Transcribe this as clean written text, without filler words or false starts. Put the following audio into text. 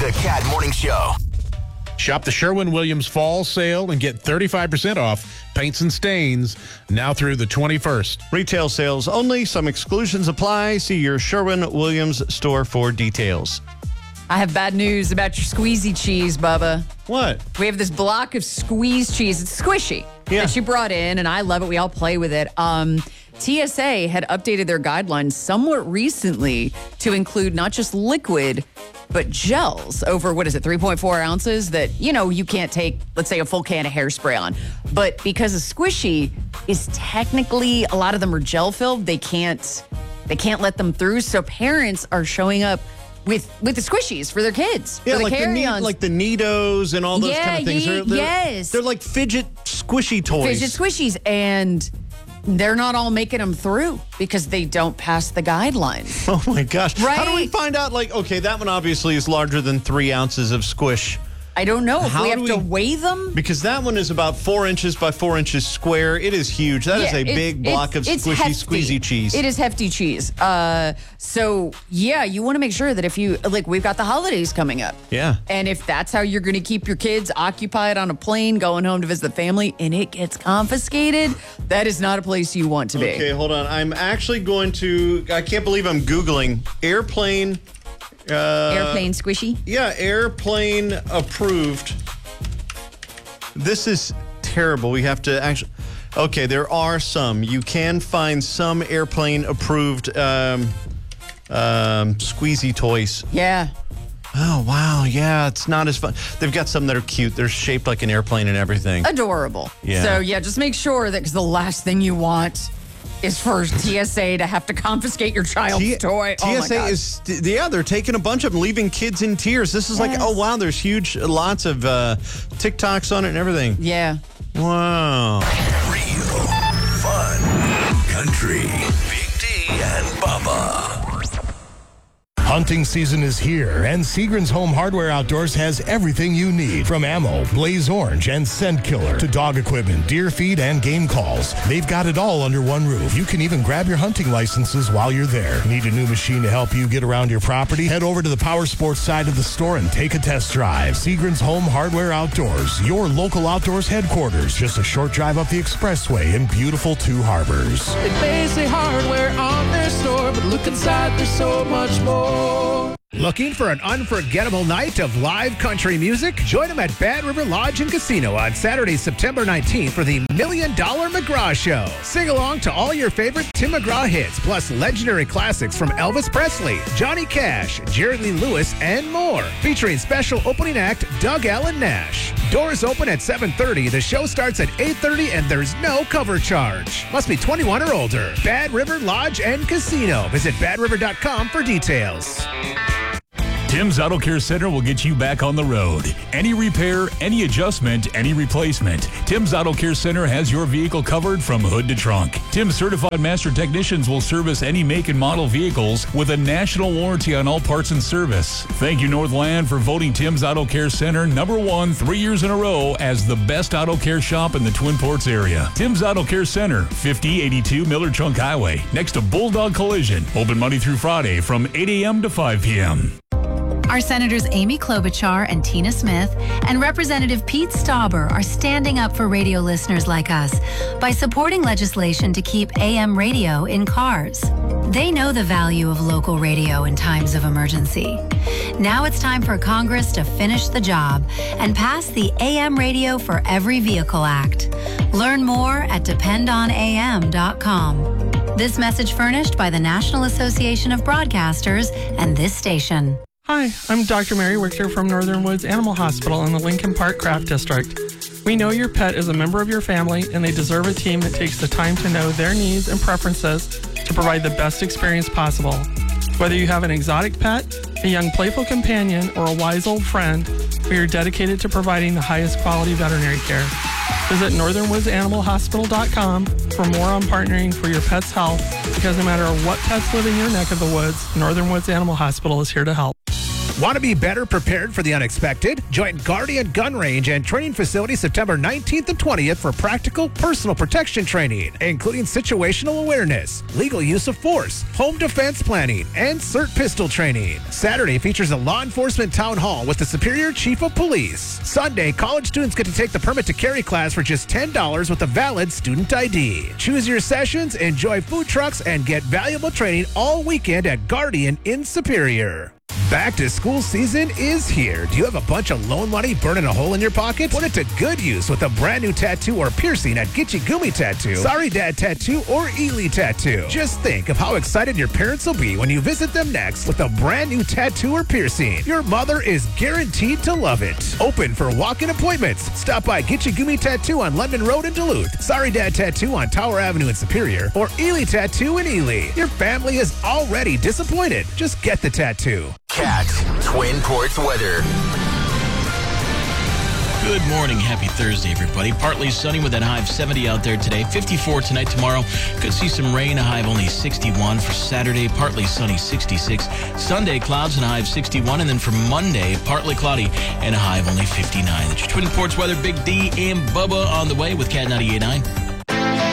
The Cat Morning Show. Shop the Sherwin-Williams Fall Sale and get 35% off paints and stains now through the 21st. Retail sales only. Some exclusions apply. See your Sherwin-Williams store for details. I have bad news about your squeezy cheese, Bubba. What? We have this block of squeeze cheese. It's squishy that you brought in, and I love it. We all play with it. TSA had updated their guidelines somewhat recently to include not just liquid, but gels over, 3.4 ounces that, you can't take, let's say, a full can of hairspray on. But because a squishy is technically, a lot of them are gel filled, they can't let them through. So parents are showing up with the squishies for their kids. Yeah, for the like carry-ons. like the Neatos and all those kind of things. Yes. They're like fidget squishy toys. Fidget squishies. And they're not all making them through because they don't pass the guidelines. Oh, my gosh. Right? How do we find out, okay, that one obviously is larger than 3 ounces of squish. I don't know if How we do have to weigh them. Because that one is about 4 inches by 4 inches square. It is huge. That is a big block of squishy, squeezy cheese. It is hefty cheese. So, you want to make sure that if you, we've got the holidays coming up. Yeah. And if that's how you're going to keep your kids occupied on a plane, going home to visit the family, and it gets confiscated, that is not a place you want to be. Okay, hold on. I'm actually going to, I can't believe I'm Googling airplane. Airplane squishy? Yeah, airplane approved. This is terrible. We have to actually... Okay, there are some. You can find some airplane approved squeezy toys. Yeah. Oh, wow. Yeah, it's not as fun. They've got some that are cute. They're shaped like an airplane and everything. Adorable. Yeah. So, just make sure that, because the last thing you want is for TSA to have to confiscate your child's toy. TSA is, they're taking a bunch of them, leaving kids in tears. This is like, oh, wow, there's lots of TikToks on it and everything. Yeah. Wow. Real fun country. Big D and Bubba. Hunting season is here, and Seagram's Home Hardware Outdoors has everything you need. From ammo, blaze orange, and scent killer to dog equipment, deer feed, and game calls. They've got it all under one roof. You can even grab your hunting licenses while you're there. Need a new machine to help you get around your property? Head over to the power sports side of the store and take a test drive. Seagram's Home Hardware Outdoors, your local outdoors headquarters. Just a short drive up the expressway in beautiful Two Harbors. They say hardware on their store, but look inside, there's so much more. Looking for an unforgettable night of live country music? Join them at Bad River Lodge and Casino on Saturday, September 19th for the $1 Million McGraw Show. Sing along to all your favorite Tim McGraw hits, plus legendary classics from Elvis Presley, Johnny Cash, Jerry Lee Lewis, and more. Featuring special opening act Doug Allen Nash. Doors open at 7:30. The show starts at 8:30 and there's no cover charge. Must be 21 or older. Bad River Lodge and Casino. Visit badriver.com for details. Tim's Auto Care Center will get you back on the road. Any repair, any adjustment, any replacement. Tim's Auto Care Center has your vehicle covered from hood to trunk. Tim's certified master technicians will service any make and model vehicles with a national warranty on all parts and service. Thank you, Northland, for voting Tim's Auto Care Center #1 3 years in a row as the best auto care shop in the Twin Ports area. Tim's Auto Care Center, 5082 Miller Trunk Highway, next to Bulldog Collision. Open Monday through Friday from 8 a.m. to 5 p.m. Our Senators Amy Klobuchar and Tina Smith and Representative Pete Stauber are standing up for radio listeners like us by supporting legislation to keep AM radio in cars. They know the value of local radio in times of emergency. Now it's time for Congress to finish the job and pass the AM Radio for Every Vehicle Act. Learn more at dependonam.com. This message furnished by the National Association of Broadcasters and this station. Hi, I'm Dr. Mary Wichter from Northern Woods Animal Hospital in the Lincoln Park Craft District. We know your pet is a member of your family and they deserve a team that takes the time to know their needs and preferences to provide the best experience possible. Whether you have an exotic pet, a young playful companion, or a wise old friend, we are dedicated to providing the highest quality veterinary care. Visit northernwoodsanimalhospital.com for more on partnering for your pet's health, because no matter what pets live in your neck of the woods, Northern Woods Animal Hospital is here to help. Want to be better prepared for the unexpected? Join Guardian Gun Range and Training Facility September 19th and 20th for practical personal protection training, including situational awareness, legal use of force, home defense planning, and CERT pistol training. Saturday features a law enforcement town hall with the Superior Chief of Police. Sunday, college students get to take the permit to carry class for just $10 with a valid student ID. Choose your sessions, enjoy food trucks, and get valuable training all weekend at Guardian in Superior. Back to school season is here. Do you have a bunch of loan money burning a hole in your pocket? Put it to good use with a brand new tattoo or piercing at Gitchy Gumi Tattoo, Sorry Dad Tattoo, or Ely Tattoo. Just think of how excited your parents will be when you visit them next with a brand new tattoo or piercing. Your mother is guaranteed to love it. Open for walk-in appointments. Stop by Gitchy Gumi Tattoo on London Road in Duluth, Sorry Dad Tattoo on Tower Avenue in Superior, or Ely Tattoo in Ely. Your family is already disappointed. Just get the tattoo. Cat Twin Ports weather. Good morning. Happy Thursday, everybody. Partly sunny with that high of 70 out there today. 54 tonight, tomorrow. Could see some rain, a high of only 61 for Saturday. Partly sunny, 66. Sunday, clouds and a high of 61. And then for Monday, partly cloudy and a high of only 59. That's your Twin Ports weather. Big D and Bubba on the way with Cat 98.9.